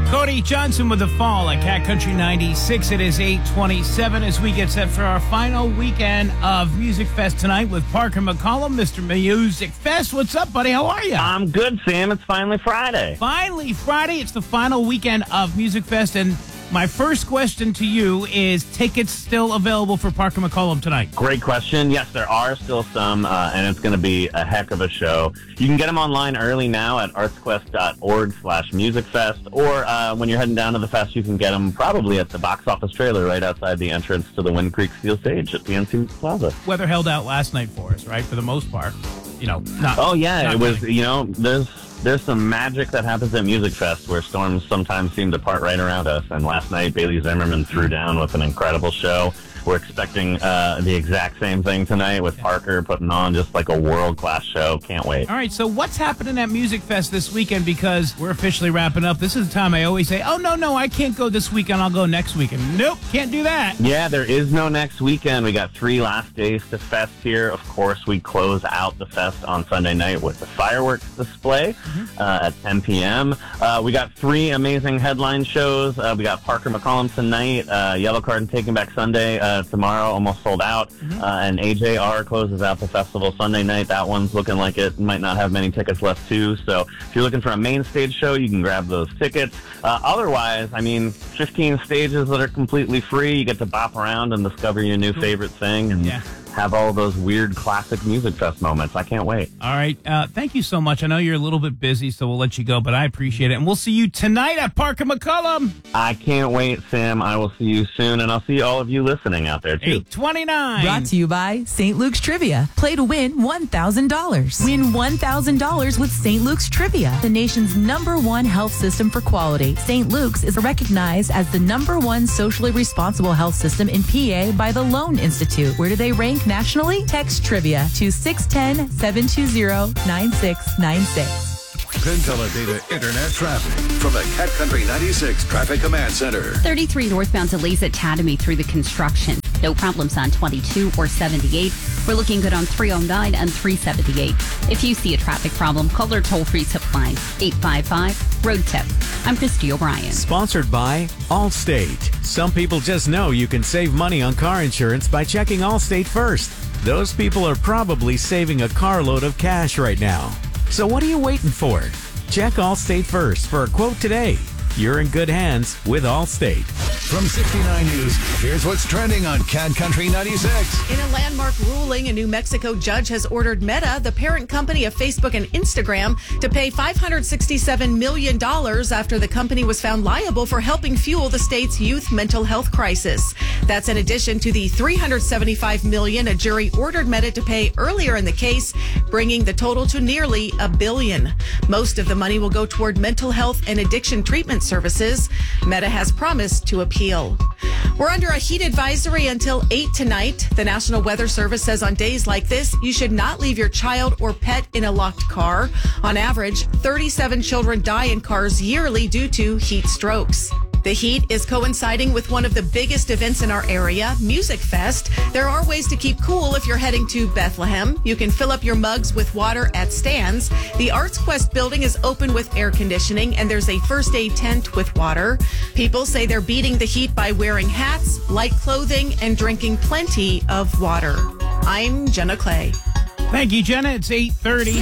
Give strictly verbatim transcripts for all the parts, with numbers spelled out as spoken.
Cody Johnson with The Fall at Cat Country ninety-six. It is eight twenty-seven as we get set for our final weekend of Music Fest tonight with Parker McCollum, Mister Music Fest. What's up, buddy? How are you? I'm good, Sam. It's finally Friday. Finally Friday. It's the final weekend of Music Fest, and my first question to you is, tickets still available for Parker McCollum tonight? Great question. Yes, there are still some, uh, and it's going to be a heck of a show. You can get them online early now at artsquest.org slash musicfest, or uh, when you're heading down to the fest, you can get them probably at the box office trailer right outside the entrance to the Wind Creek Steel Stage at P N C Plaza. Weather held out last night for us, right? For the most part. You know, not. Oh, yeah. Not it was, really. you know, there's... There's some magic that happens at Music Fest where storms sometimes seem to part right around us. And last night, Bailey Zimmerman threw down with an incredible show. We're expecting uh, the exact same thing tonight with Parker putting on just like a world-class show. Can't wait. All right, so what's happening at Music Fest this weekend? Because we're officially wrapping up. This is the time I always say, oh, no, no, I can't go this weekend. I'll go next weekend. Nope, can't do that. Yeah, there is no next weekend. We got three last days to Fest here. Of course, we close out the Fest on Sunday night with the fireworks display mm-hmm. uh, at ten p.m. Uh, we got three amazing headline shows. Uh, we got Parker McCollum tonight, uh, Yellow Card and Taking Back Sunday uh, tomorrow, almost sold out. Mm-hmm. Uh, and A J R closes out the festival Sunday night. That one's looking like it might not have many tickets left, too. So if you're looking for a main stage show, you can grab those tickets. Uh, otherwise, I mean, fifteen stages that are completely free. You get to bop around and discover your new favorite thing and yeah. have all those weird classic Music Fest moments. I can't wait. All right. Uh, thank you so much. I know you're a little bit busy, so we'll let you go, but I appreciate it. And we'll see you tonight at Parker McCollum. I can't wait, Sam. I will see you soon, and I'll see all of you listening out there, too. eight twenty-nine. Brought to you by Saint Luke's Trivia. Play to win one thousand dollars. Win one thousand dollars with Saint Luke's Trivia, the nation's number one health system for quality. Saint Luke's is recognized as the number one socially responsible health system in P A by the Loan Institute. Where do they rank nationally? Text Trivia to six one zero, seven two zero, nine six nine six. Penteledata Internet traffic from the Cat Country ninety-six Traffic Command Center. thirty-three northbound delays at Academy through the construction. No problems on twenty-two or seventy-eight. We're looking good on three oh nine and three seventy-eight. If you see a traffic problem, call our toll-free tip line, eight five five, road tip. I'm Christy O'Brien. Sponsored by Allstate. Some people just know you can save money on car insurance by checking Allstate first. Those people are probably saving a carload of cash right now. So what are you waiting for? Check Allstate first for a quote today. You're in good hands with Allstate. From sixty-nine News, here's what's trending on Cat Country ninety-six. In a landmark ruling, a New Mexico judge has ordered Meta, the parent company of Facebook and Instagram, to pay five hundred sixty-seven million dollars after the company was found liable for helping fuel the state's youth mental health crisis. That's in addition to the three hundred seventy-five million dollars a jury ordered Meta to pay earlier in the case, bringing the total to nearly a billion. Most of the money will go toward mental health and addiction treatment services. Meta has promised to appeal. We're under a heat advisory until eight tonight. The National Weather Service says on days like this, you should not leave your child or pet in a locked car. On average, thirty-seven children die in cars yearly due to heat strokes. The heat is coinciding with one of the biggest events in our area, Music Fest. There are ways to keep cool if you're heading to Bethlehem. You can fill up your mugs with water at stands. The Arts Quest building is open with air conditioning, and there's a first aid tent with water. People say they're beating the heat by wearing hats, light clothing, and drinking plenty of water. I'm Jenna Clay. Thank you, Jenna. It's eight thirty.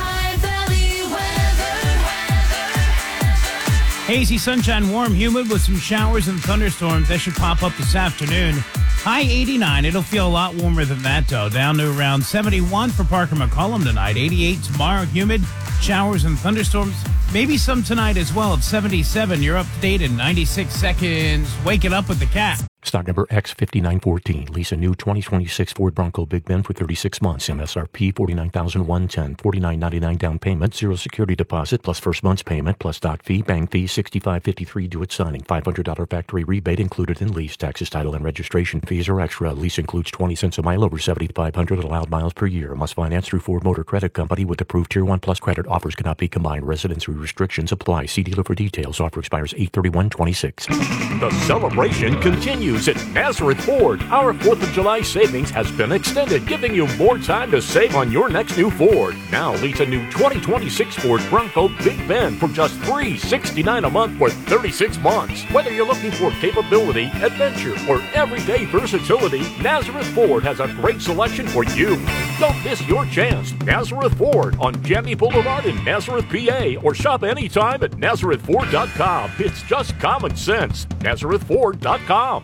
Hazy sunshine, warm, humid with some showers and thunderstorms. That should pop up this afternoon. High eighty-nine. It'll feel a lot warmer than that, though. Down to around seventy-one for Parker McCollum tonight. eighty-eight tomorrow, humid, showers and thunderstorms. Maybe some tonight as well at seventy-seven. You're up to date in ninety-six seconds. Waking up with the cat. Stock number X fifty-nine fourteen. Lease a new twenty twenty-six Ford Bronco Big Bend for thirty-six months. M S R P forty-nine thousand one hundred ten dollars. forty-nine ninety-nine down payment. Zero security deposit plus first month's payment plus doc fee. Bank fee sixty-five fifty-three due at signing. five hundred dollars factory rebate included in lease. Taxes, title, and registration fees are extra. Lease includes twenty cents a mile over seventy-five hundred allowed miles per year. Must finance through Ford Motor Credit Company with approved Tier one Plus credit. Offers cannot be combined. Residency restrictions apply. See dealer for details. Offer expires eight thirty-one twenty-six. The celebration continues news at Nazareth Ford. Our fourth of July savings has been extended, giving you more time to save on your next new Ford. Now lease a new twenty twenty-six Ford Bronco Big Bend for just three hundred sixty-nine dollars a month for thirty-six months. Whether you're looking for capability, adventure, or everyday versatility, Nazareth Ford has a great selection for you. Don't miss your chance. Nazareth Ford on Jamie Boulevard in Nazareth, P A, or shop anytime at Nazareth Ford dot com. It's just common sense. Nazareth Ford dot com.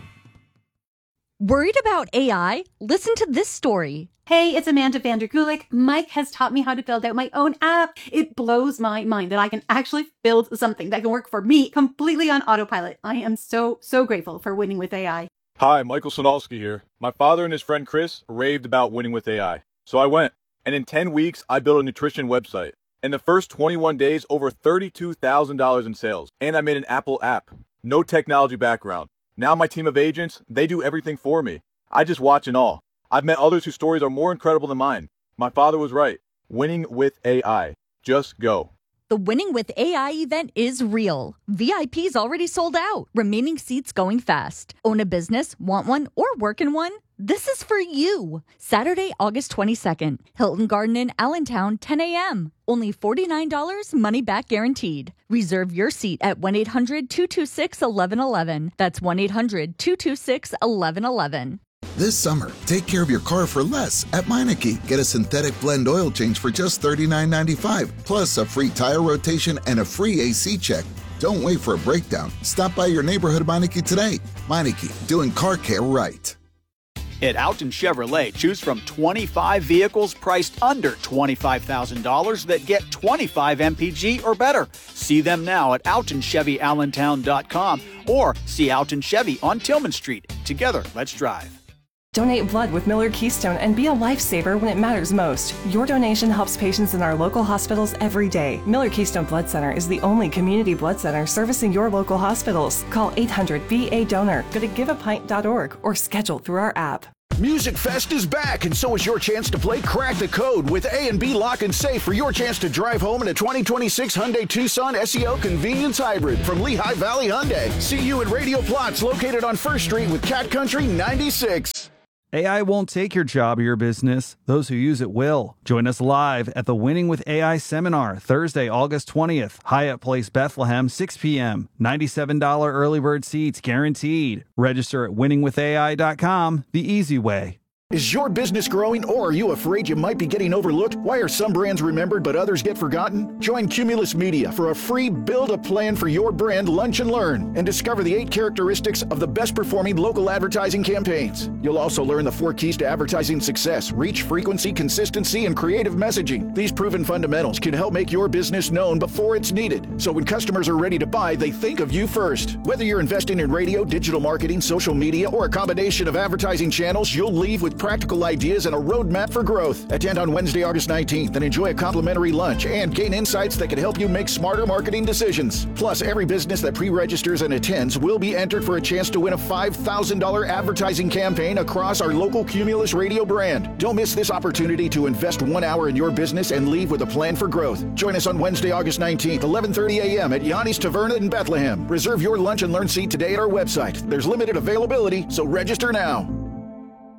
Worried about A I? Listen to this story. Hey, it's Amanda Vanderkulik. Mike has taught me how to build out my own app. It blows my mind that I can actually build something that can work for me completely on autopilot. I am so, so grateful for Winning with A I. Hi, Michael Sonalski here. My father and his friend Chris raved about Winning with A I. So I went, and in ten weeks, I built a nutrition website. In the first twenty-one days, over thirty-two thousand dollars in sales. And I made an Apple app. No technology background. Now my team of agents, they do everything for me. I just watch and all. I've met others whose stories are more incredible than mine. My father was right. Winning with A I. Just go. The Winning with A I event is real. V I P's already sold out. Remaining seats going fast. Own a business, want one, or work in one? This is for you. Saturday, August twenty-second. Hilton Garden in Allentown, ten a.m. Only forty-nine dollars, money back guaranteed. Reserve your seat at one eight hundred two two six one one one one. That's one eight hundred two two six one one one one. This summer, take care of your car for less at Meineke. Get a synthetic blend oil change for just thirty-nine ninety-five, plus a free tire rotation and a free A C check. Don't wait for a breakdown. Stop by your neighborhood Meineke today. Meineke, doing car care right. At Alton Chevrolet, choose from twenty-five vehicles priced under twenty-five thousand dollars that get twenty-five M P G or better. See them now at alton chevy allentown dot com or see Alton Chevy on Tillman Street. Together, let's drive. Donate blood with Miller Keystone and be a lifesaver when it matters most. Your donation helps patients in our local hospitals every day. Miller Keystone Blood Center is the only community blood center servicing your local hospitals. Call eight hundred B A donor, go to give a pint dot org, or schedule through our app. Music Fest is back, and so is your chance to play Crack the Code with A and B Lock and Safe for your chance to drive home in a twenty twenty-six Hyundai Tucson S E O Convenience Hybrid from Lehigh Valley Hyundai. See you at Radio Plots, located on First Street with Cat Country ninety-six. A I won't take your job or your business. Those who use it will. Join us live at the Winning with A I seminar, Thursday, August twentieth, Hyatt Place, Bethlehem, six p.m. ninety-seven dollars early bird seats guaranteed. Register at winning with A I dot com, the easy way. Is your business growing, or are you afraid you might be getting overlooked? Why are some brands remembered but others get forgotten? Join Cumulus Media for a free Build a Plan for Your Brand Lunch and Learn and discover the eight characteristics of the best performing local advertising campaigns. You'll also learn the four keys to advertising success: reach, frequency, consistency, and creative messaging. These proven fundamentals can help make your business known before it's needed, so when customers are ready to buy, they think of you first. Whether you're investing in radio, digital marketing, social media, or a combination of advertising channels, you'll leave with practical ideas and a roadmap for growth. Attend on Wednesday, August nineteenth and enjoy a complimentary lunch and gain insights that can help you make smarter marketing decisions. Plus, every business that pre-registers and attends will be entered for a chance to win a five thousand dollars advertising campaign across our local Cumulus radio brand. Don't miss this opportunity to invest one hour in your business and leave with a plan for growth. Join us on Wednesday, August nineteenth, eleven thirty a.m. at Yanni's Taverna in Bethlehem. Reserve your lunch and learn seat today at our website. There's limited availability, so register now.